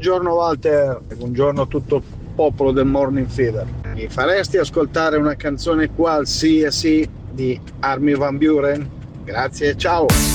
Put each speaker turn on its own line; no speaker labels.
buongiorno Walter, e buongiorno a tutto il popolo del Morning Fever. Mi faresti ascoltare una canzone qualsiasi di Armin van Buuren? Grazie, ciao!